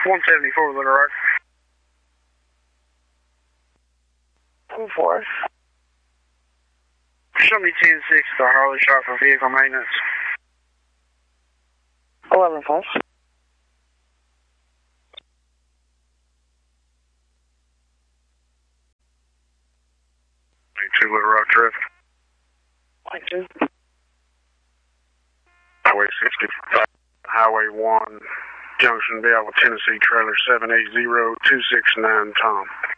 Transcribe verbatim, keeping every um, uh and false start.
one seventy-four Little Rock. two four. Show me ten six to Harley Shop for vehicle maintenance. eleven five. two Little Rock traffic. Thank you. Highway sixty-five, Highway one, Junction Vale, Tennessee, trailer seven eight zero two six nine, Tom.